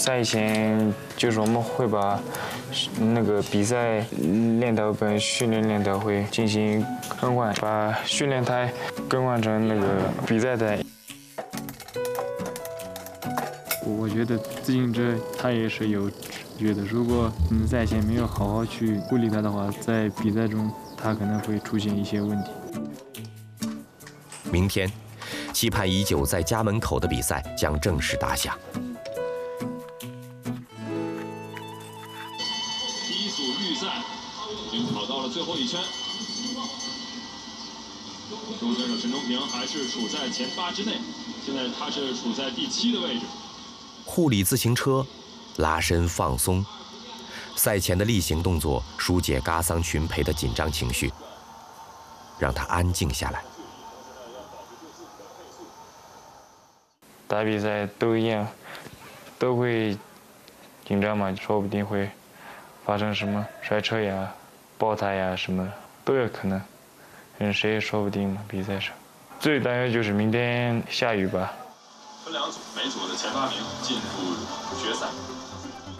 赛前就是我们会把那个比赛练导跟训练练导会进行更换，把训练台更换成那个比赛台。 我觉得自行车它也是有觉得，如果赛前没有好好去护理它的话，在比赛中它可能会出现一些问题。 明天，期盼已久在家门口的比赛将正式打响。 第一组预赛已经跑到了最后一圈，中选手陈忠平还是处在前8之内，现在他是处在第7的位置。 护理自行车，拉伸放松，赛前的例行动作疏解嘎桑群陪的紧张情绪，让他安静下来。 打比赛都一样，都会紧张嘛，说不定会发生什么摔车呀、爆胎呀什么都有可能，谁也说不定嘛。比赛上最担忧就是明天下雨吧。 分2组，每组的前8名进入决赛。